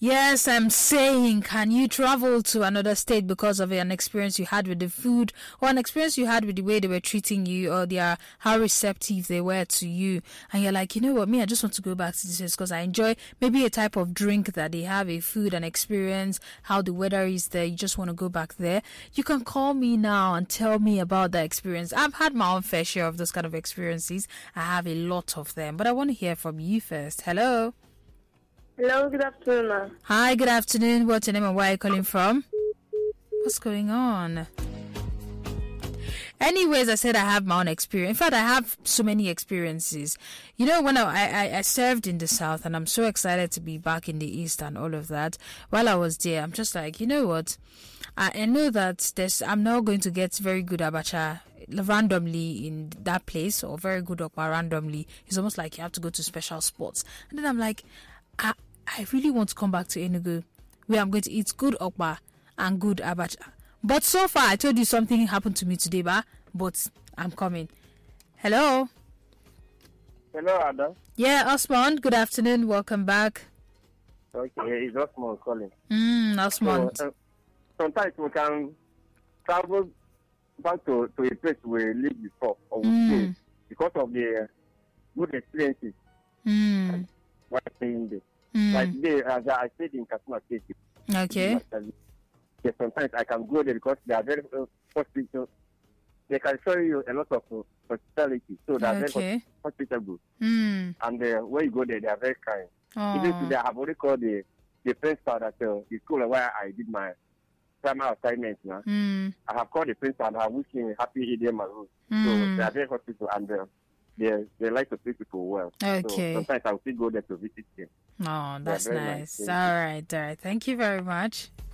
Yes, I'm saying, can you travel to another state because of an experience you had with the food, or an experience you had with the way they were treating you, or how receptive they were to you, and you're like, you know what, me, I just want to go back to this place because I enjoy maybe a type of drink that they have, a food, an experience, how the weather is there, you just want to go back there. You can call me now and tell me about that experience. I've had my own fair share of those kind of experiences. I have a lot of them, but I want to hear from you first. Hello. Hello, good afternoon, ma'am. Hi, good afternoon. What's your name and where are you calling from? What's going on? Anyways, I said I have my own experience. In fact, I have so many experiences. You know, when I served in the South, and I'm so excited to be back in the East and all of that. While I was there, I'm just like, you know what? I know that I'm not going to get very good abacha randomly in that place, or very good okpa randomly. It's almost like you have to go to special spots. And then I'm like, I really want to come back to Enugu, where I'm going to eat good okpa and good abacha. But so far, I told you something happened to me today, but I'm coming. Hello? Hello, Ada. Yeah, Osman, good afternoon. Welcome back. Okay, it's Osman calling. Osman. So, sometimes we can travel back to a place we lived before, or we stayed, because of the good experiences. While staying there. Like today, as I stayed in Katsina State. Okay. Yes, sometimes I can go there because they are very hospitable. They can show you a lot of hospitality, so they are very hospitable. And when you go there, they are very kind. Even today, I have already called the principal at the school where I did my primary assignment. I have called the principal and I wish him a happy Eid Maroon. So they are very hospitable and they like to treat people well. Okay. So sometimes I will still go there to visit them. Oh, that's nice. All right. Thank you very much.